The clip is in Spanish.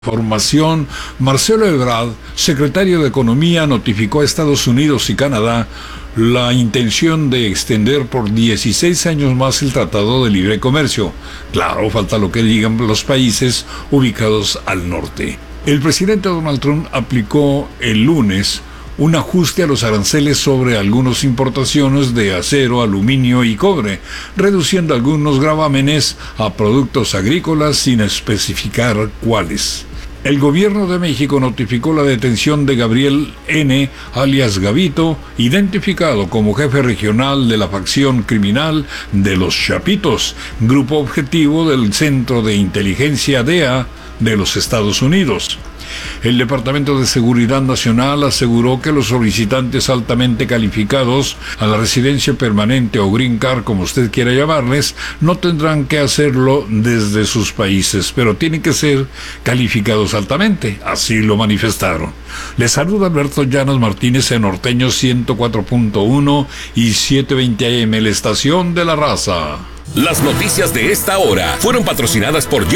Información, Marcelo Ebrard, secretario de Economía, notificó a Estados Unidos y Canadá la intención de extender por 16 años más el Tratado de Libre Comercio. Claro, falta lo que digan los países ubicados al norte. El presidente Donald Trump aplicó el lunes un ajuste a los aranceles sobre algunas importaciones de acero, aluminio y cobre, reduciendo algunos gravámenes a productos agrícolas sin especificar cuáles. El gobierno de México notificó la detención de Gabriel N., alias Gabito, identificado como jefe regional de la facción criminal de los Chapitos, grupo objetivo del Centro de Inteligencia DEA de los Estados Unidos. El Departamento de Seguridad Nacional aseguró que los solicitantes altamente calificados a la residencia permanente o Green Card, como usted quiera llamarles, no tendrán que hacerlo desde sus países, pero tienen que ser calificados altamente, así lo manifestaron. Les saluda Alberto Llanos Martínez en Norteño 104.1 y 720 AM, la estación de la raza. Las noticias de esta hora fueron patrocinadas por